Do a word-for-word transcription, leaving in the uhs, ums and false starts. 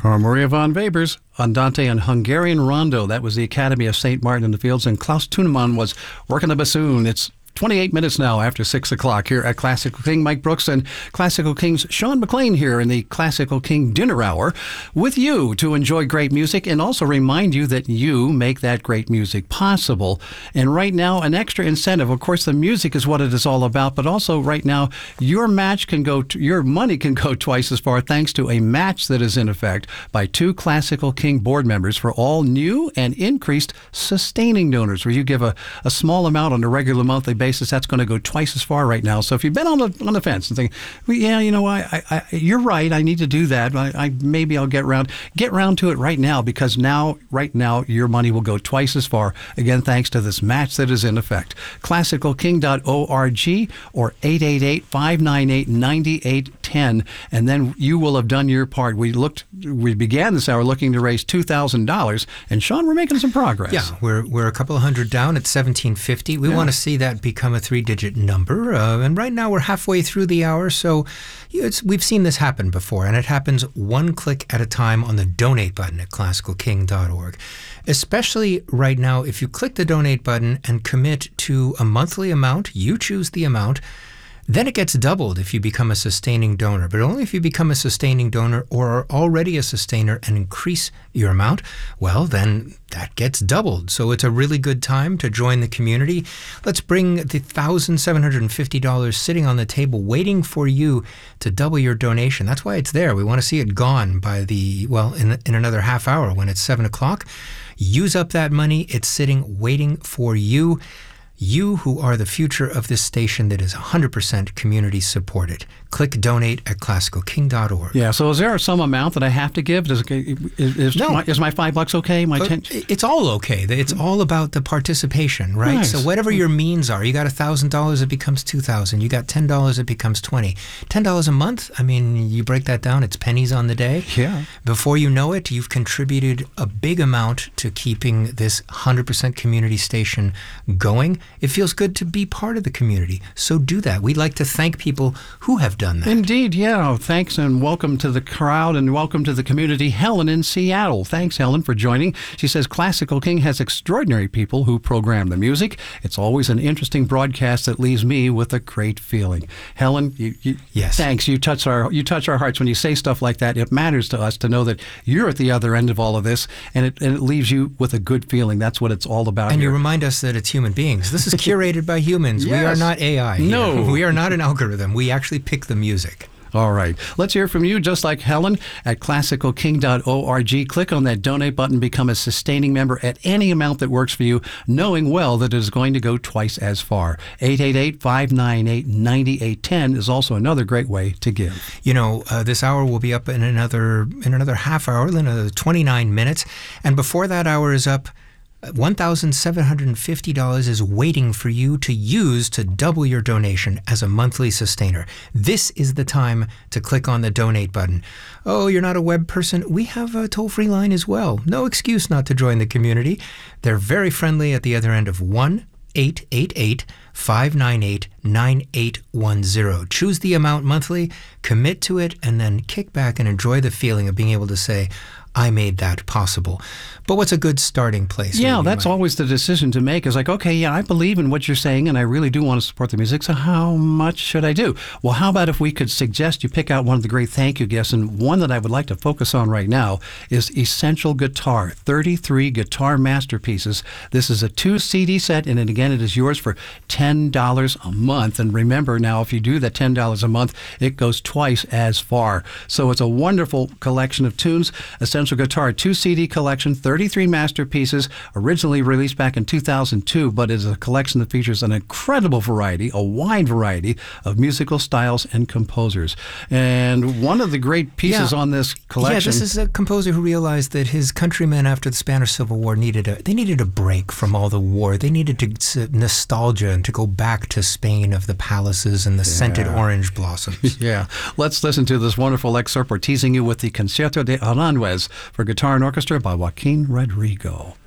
Carl Maria von Weber's Andante and Hungarian Rondo. That was the Academy of Saint Martin in the Fields, and Klaus Tunemann was working the bassoon. It's twenty-eight minutes now after six o'clock here at Classical King. Mike Brooks and Classical King's Sean McLean here in the Classical King Dinner Hour with you to enjoy great music and also remind you that you make that great music possible. And right now, an extra incentive. Of course, the music is what it is all about, but also right now, your match can go, to, your money can go twice as far thanks to a match that is in effect by two Classical King board members for all new and increased sustaining donors, where you give a, a small amount on a regular monthly basis. That's going to go twice as far right now. So if you've been on the on the fence and think, well, yeah, you know, I, I, I you're right, I need to do that. I, I maybe I'll get round get round to it right now, because now, right now, your money will go twice as far. Again, thanks to this match that is in effect. classical king dot org or eight eight eight, five nine eight, nine eight one zero, and then you will have done your part. We looked, we began this hour looking to raise two thousand dollars, and Sean, we're making some progress. Yeah, we're we're a couple of hundred down at seventeen fifty. We yeah. want to see that become a three-digit number, uh, and right now we're halfway through the hour, so it's, we've seen this happen before, and it happens one click at a time on the donate button at classical king dot org. Especially right now, if you click the donate button and commit to a monthly amount, you choose the amount, then it gets doubled if you become a sustaining donor, but only if you become a sustaining donor or are already a sustainer and increase your amount, well, then that gets doubled. So it's a really good time to join the community. Let's bring the one thousand seven hundred fifty dollars sitting on the table waiting for you to double your donation. That's why it's there. We want to see it gone by the, well, in, in another half hour when it's seven o'clock. Use up that money. It's sitting waiting for you. You who are the future of this station that is one hundred percent community supported. Click donate at classical king dot org. Yeah, so is there some amount that I have to give? Does it, is, is, no. my, is my five bucks okay? My ten? It's all okay. It's all about the participation, right? Nice. So whatever your means are, you got one thousand dollars, it becomes two thousand dollars. You got ten dollars, it becomes twenty dollars. ten dollars a month, I mean, you break that down, it's pennies on the day. Yeah. Before you know it, you've contributed a big amount to keeping this one hundred percent community station going. It feels good to be part of the community, so do that. We'd like to thank people who have done that. Indeed, yeah. Thanks and welcome to the crowd and welcome to the community. Helen in Seattle. Thanks, Helen, for joining. She says Classical King has extraordinary people who program the music. It's always an interesting broadcast that leaves me with a great feeling. Helen, you, you, yes. thanks. You touch our you touch our hearts when you say stuff like that. It matters to us to know that you're at the other end of all of this, and it, and it leaves you with a good feeling. That's what it's all about. And here. You remind us that it's human beings. This is curated by humans. Yes. We are not A I. No. Here. We are not an algorithm. We actually pick the music. All right. Let's hear from you, just like Helen, at classical king dot org. Click on that donate button, become a sustaining member at any amount that works for you, knowing well that it is going to go twice as far. eight eight eight, five nine eight, nine eight one zero is also another great way to give. You know, uh, this hour will be up in another in another half hour, in another twenty-nine minutes. And before that hour is up, one thousand seven hundred fifty dollars is waiting for you to use to double your donation as a monthly sustainer. This is the time to click on the donate button. Oh, you're not a web person? We have a toll-free line as well. No excuse not to join the community. They're very friendly at the other end of one eight eight eight, five nine eight, nine eight one zero. Choose the amount monthly, commit to it, and then kick back and enjoy the feeling of being able to say, I made that possible. But what's a good starting place? Yeah, that's always the decision to make. Is like, okay, yeah, I believe in what you're saying, and I really do want to support the music, so how much should I do? Well, how about if we could suggest you pick out one of the great thank you gifts, and one that I would like to focus on right now is Essential Guitar, thirty-three guitar masterpieces. This is a two C D set, and again, it is yours for ten dollars a month. And remember now, if you do that ten dollars a month, it goes twice as far. So it's a wonderful collection of tunes. Essential Guitar two C D collection, thirty-three masterpieces, originally released back in two thousand two, but is a collection that features an incredible variety, a wide variety of musical styles and composers. And one of the great pieces yeah. on this collection... Yeah, this is a composer who realized that his countrymen after the Spanish Civil War needed a they needed a break from all the war. They needed to nostalgia and to go back to Spain of the palaces and the yeah. scented orange blossoms. Yeah. Let's listen to this wonderful excerpt. We're teasing you with the Concierto de Aranjuez for guitar and orchestra by Joaquin Rodrigo.